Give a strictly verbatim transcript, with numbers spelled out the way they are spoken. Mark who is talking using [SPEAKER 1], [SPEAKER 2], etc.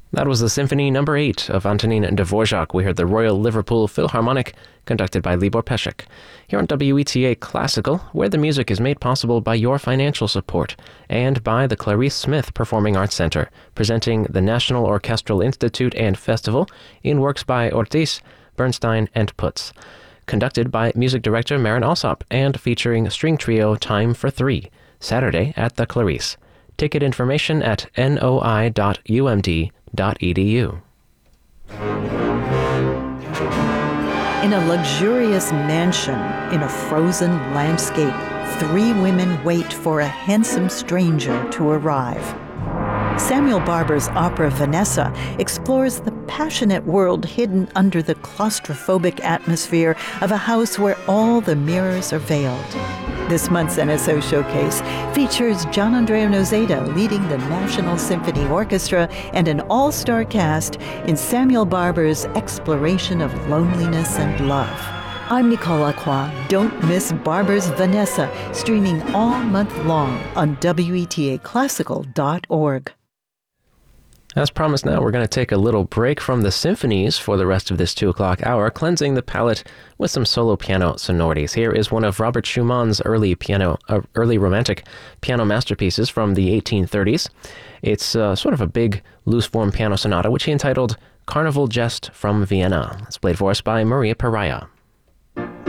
[SPEAKER 1] That was the Symphony Number eight of Antonin Dvorak. We heard the Royal Liverpool Philharmonic, conducted by Libor Pesek. Here on W E T A Classical, where the music is made possible by your financial support, and by the Clarice Smith Performing Arts Center, presenting the National Orchestral Institute and Festival in works by Ortiz, Bernstein, and Putz. Conducted by music director Marin Alsop, and featuring string trio Time for Three, Saturday at the Clarice. Ticket information at n o i dot u m d dot e d u.
[SPEAKER 2] In a luxurious mansion in a frozen landscape, three women wait for a handsome stranger to arrive. Samuel Barber's opera Vanessa explores the passionate world hidden under the claustrophobic atmosphere of a house where all the mirrors are veiled. This month's N S O Showcase features Gianandrea Nozeda leading the National Symphony Orchestra and an all-star cast in Samuel Barber's exploration of loneliness and love. I'm Nicole Lacroix. Don't miss Barber's Vanessa, streaming all month long on W E T A classical dot org.
[SPEAKER 1] As promised, now we're going to take a little break from the symphonies for the rest of this two o'clock hour, cleansing the palette with some solo piano sonorities. Here is one of Robert Schumann's early piano, uh, early romantic piano masterpieces from the eighteen thirties. It's uh, sort of a big, loose-form piano sonata, which he entitled Carnival Jest from Vienna. It's played for us by Maria Pariah.